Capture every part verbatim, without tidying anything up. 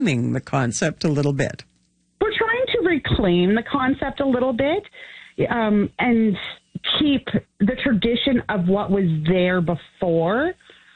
the concept a little bit. We're trying to reclaim the concept a little bit um, and keep the tradition of what was there before,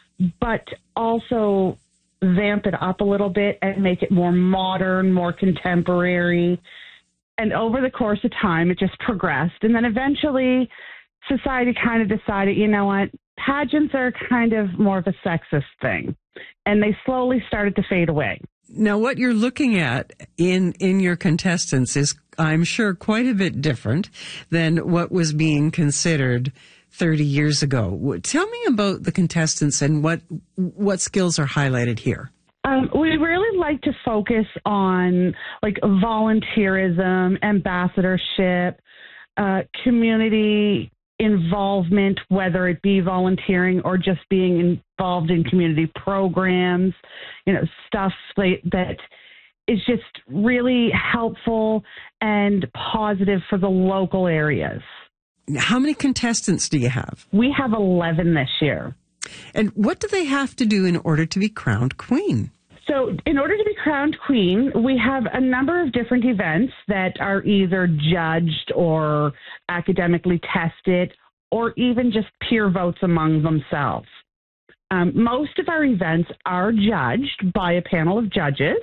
but also vamp it up a little bit and make it more modern, more contemporary. And over the course of time, it just progressed. And then eventually society kind of decided, you know what, pageants are kind of more of a sexist thing. And they slowly started to fade away. Now, what you're looking at in, in your contestants is, I'm sure, quite a bit different than what was being considered thirty years ago. Tell me about the contestants and what what skills are highlighted here. Um, we really like to focus on like volunteerism, ambassadorship, uh, community involvement, whether it be volunteering or just being involved in community programs, you know, stuff like that is just really helpful and positive for the local areas. How many contestants do you have? We have eleven this year. And what do they have to do in order to be crowned queen? So in order to be crowned queen, we have a number of different events that are either judged or academically tested or even just peer votes among themselves. Um, most of our events are judged by a panel of judges,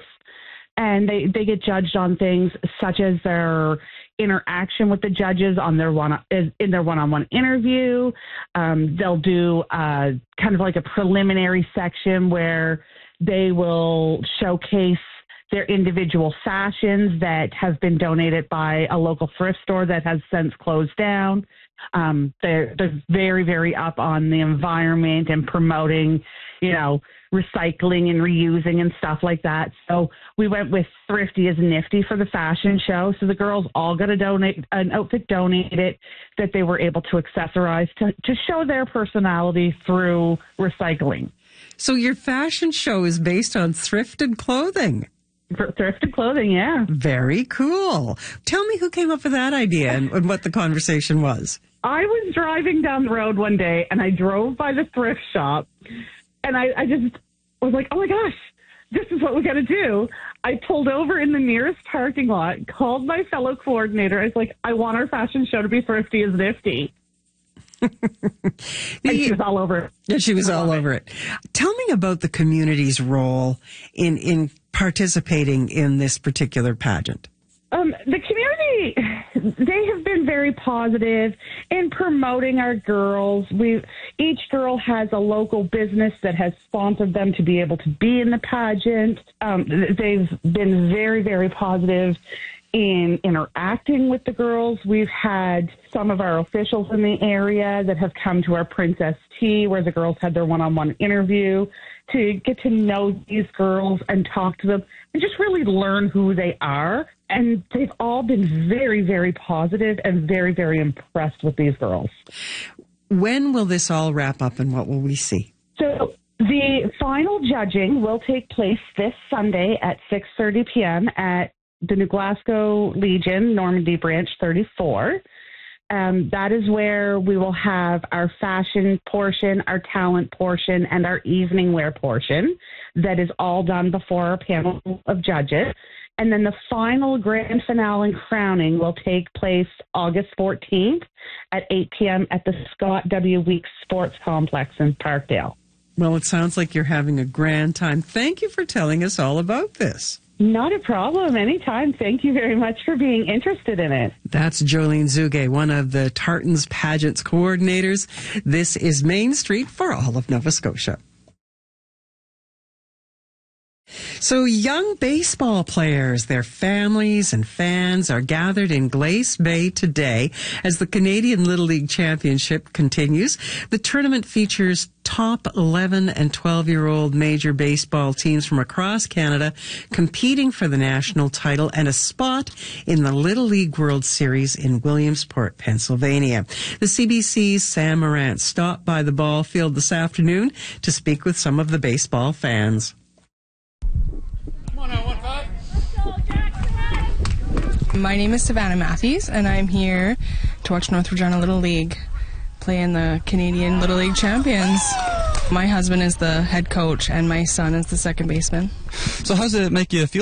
and they, they get judged on things such as their interaction with the judges on their one in their one-on-one interview. Um, they'll do uh, kind of like a preliminary section where they will showcase their individual fashions that have been donated by a local thrift store that has since closed down. Um, they're, they're very, very up on the environment and promoting, you know, recycling and reusing and stuff like that. So we went with Thrifty as Nifty for the fashion show. So the girls all got to donate an outfit donated that they were able to accessorize to, to show their personality through recycling. So your fashion show is based on thrifted clothing. Thrifted clothing, yeah. Very cool. Tell me who came up with that idea and, and what the conversation was. I was driving down the road one day, and I drove by the thrift shop, and I, I just was like, oh, my gosh, this is what we got to do. I pulled over in the nearest parking lot, called my fellow coordinator. I was like, I want our fashion show to be Thrifty as Nifty. And she was all over it. Yeah, she was all over it. Tell me about the community's role in, in participating in this particular pageant. Um, the community, they have been very positive in promoting our girls. We each girl has a local business that has sponsored them to be able to be in the pageant. Um, they've been very, very positive in interacting with the girls. We've had some of our officials in the area that have come to our Princess Tea, where the girls had their one-on-one interview, to get to know these girls and talk to them and just really learn who they are. And they've all been very, very positive and very, very impressed with these girls. When will this all wrap up and what will we see? So the final judging will take place this Sunday at six thirty p.m. at the New Glasgow Legion, Normandy Branch thirty-four. Um, that is where we will have our fashion portion, our talent portion, and our evening wear portion. That is all done before our panel of judges. And then the final grand finale and crowning will take place August fourteenth at eight p.m. at the Scott W. Weeks Sports Complex in Parkdale. Well, it sounds like you're having a grand time. Thank you for telling us all about this. Not a problem. Anytime. Thank you very much for being interested in it. That's Jolene Zuge, one of the Tartan's Pageants coordinators. This is Main Street for all of Nova Scotia. So young baseball players, their families and fans are gathered in Glace Bay today as the Canadian Little League Championship continues. The tournament features top eleven and twelve-year-old major baseball teams from across Canada competing for the national title and a spot in the Little League World Series in Williamsport, Pennsylvania. The C B C's Sam Morant stopped by the ball field this afternoon to speak with some of the baseball fans. My name is Savannah Matthews, and I'm here to watch North Regina Little League play in the Canadian Little League Champions. My husband is the head coach, and my son is the second baseman. So how does it make you feel